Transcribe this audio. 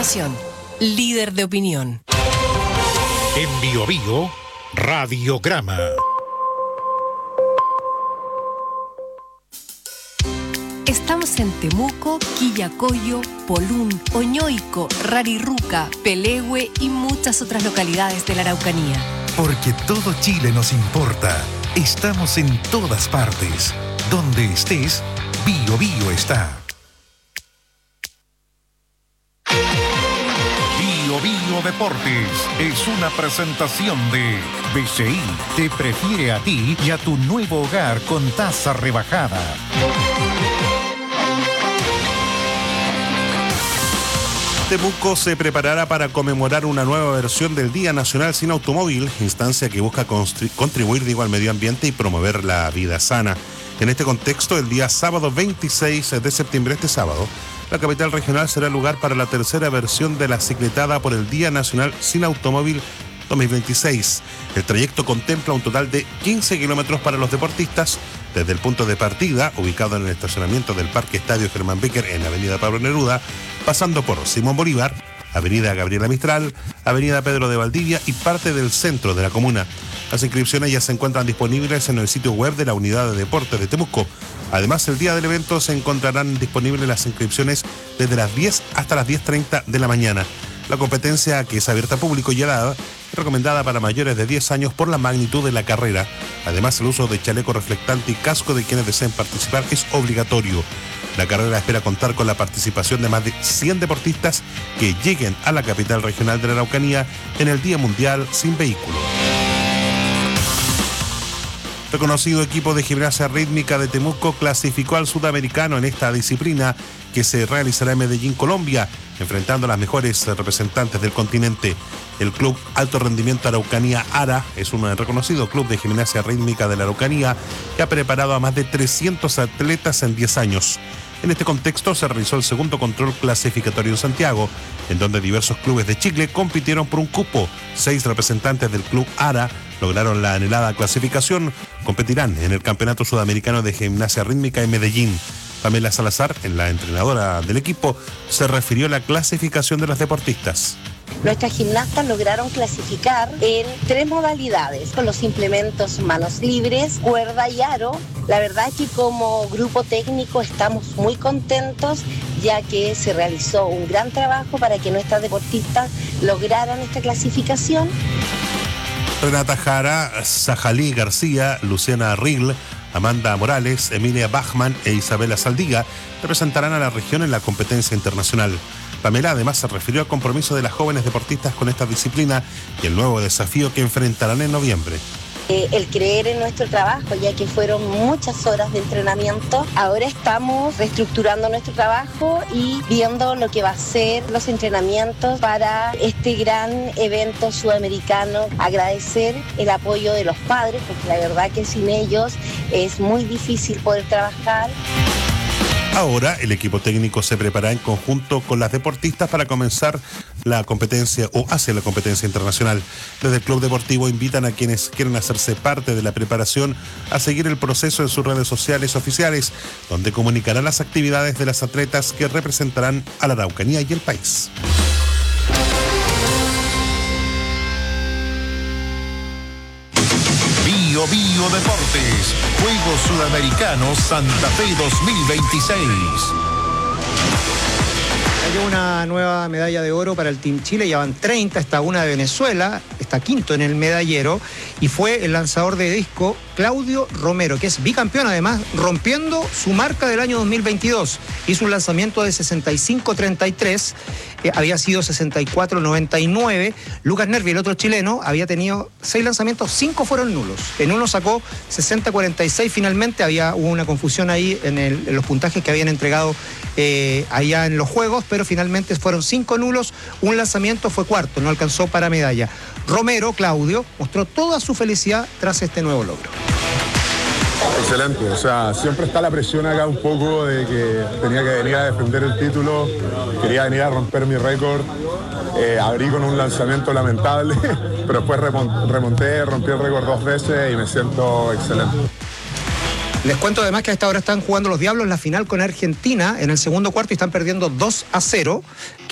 información, líder de opinión. En Bio Bio, Radiograma. Estamos en Temuco, Quillacollo, Polún, Oñoico, Rarirruca, Pelehue y muchas otras localidades de la Araucanía. Porque todo Chile nos importa. Estamos en todas partes. Donde estés, Bio Bio está. Bio Bio Deportes es una presentación de BCI. Te prefiere a ti y a tu nuevo hogar con tasa rebajada. Temuco se preparará para conmemorar una nueva versión del Día Nacional Sin Automóvil, instancia que busca contribuir al medio ambiente y promover la vida sana. En este contexto, el día sábado 26 de septiembre, este sábado, la capital regional será lugar para la tercera versión de la cicletada por el Día Nacional Sin Automóvil 2026. El trayecto contempla un total de 15 kilómetros para los deportistas, desde el punto de partida, ubicado en el estacionamiento del Parque Estadio Germán Becker en la avenida Pablo Neruda, pasando por Simón Bolívar, avenida Gabriela Mistral, avenida Pedro de Valdivia y parte del centro de la comuna. Las inscripciones ya se encuentran disponibles en el sitio web de la Unidad de Deportes de Temuco. Además, el día del evento se encontrarán disponibles las inscripciones desde las 10 hasta las 10:30 de la mañana. La competencia, que es abierta a público y a la edad, es recomendada para mayores de 10 años por la magnitud de la carrera. Además, el uso de chaleco reflectante y casco de quienes deseen participar es obligatorio. La carrera espera contar con la participación de más de 100 deportistas que lleguen a la capital regional de la Araucanía en el Día Mundial Sin Vehículo. Reconocido equipo de gimnasia rítmica de Temuco clasificó al sudamericano en esta disciplina que se realizará en Medellín, Colombia, enfrentando a las mejores representantes del continente. El Club Alto Rendimiento Araucanía ARA es un reconocido club de gimnasia rítmica de la Araucanía que ha preparado a más de 300 atletas en 10 años. En este contexto se realizó el segundo control clasificatorio en Santiago, en donde diversos clubes de Chile compitieron por un cupo. 6 representantes del Club ARA lograron la anhelada clasificación, competirán en el Campeonato Sudamericano de Gimnasia Rítmica en Medellín. Pamela Salazar, la entrenadora del equipo, se refirió a la clasificación de los deportistas. Nuestras gimnastas lograron clasificar en 3 modalidades, con los implementos manos libres, cuerda y aro. La verdad es que como grupo técnico estamos muy contentos, ya que se realizó un gran trabajo para que nuestras deportistas lograran esta clasificación. Renata Jara, Sajalí García, Luciana Rigl, Amanda Morales, Emilia Bachmann e Isabela Saldiga representarán a la región en la competencia internacional. Pamela además se refirió al compromiso de las jóvenes deportistas con esta disciplina y el nuevo desafío que enfrentarán en noviembre. El creer en nuestro trabajo, ya que fueron muchas horas de entrenamiento. Ahora estamos reestructurando nuestro trabajo y viendo lo que va a ser los entrenamientos para este gran evento sudamericano. Agradecer el apoyo de los padres, porque la verdad que sin ellos es muy difícil poder trabajar. Ahora el equipo técnico se prepara en conjunto con las deportistas para comenzar la competencia o hacia la competencia internacional. Desde el club deportivo invitan a quienes quieren hacerse parte de la preparación a seguir el proceso en sus redes sociales oficiales, donde comunicarán las actividades de las atletas que representarán a la Araucanía y el país. Bio Bio Deportes, Juegos Sudamericanos Santa Fe 2026. Hay una nueva medalla de oro para el Team Chile, ya van 30, está una de Venezuela, está quinto en el medallero, y fue el lanzador de disco Claudio Romero, que es bicampeón además, rompiendo su marca del año 2022. Hizo un lanzamiento de 65-33, había sido 64-99. Lucas Nervi, el otro chileno, había tenido 6 lanzamientos, 5 fueron nulos. En uno sacó 60-46 finalmente, hubo una confusión ahí en los puntajes que habían entregado allá en los juegos, pero finalmente fueron 5 nulos, un lanzamiento fue cuarto, no alcanzó para medalla. Romero, Claudio, mostró toda su felicidad tras este nuevo logro. Excelente, o sea, siempre está la presión acá un poco de que tenía que venir a defender el título, quería venir a romper mi récord, abrí con un lanzamiento lamentable, pero después remonté, rompí el récord 2 veces y me siento excelente. Les cuento además que a esta hora están jugando los Diablos la final con Argentina en el segundo cuarto y están perdiendo 2-0.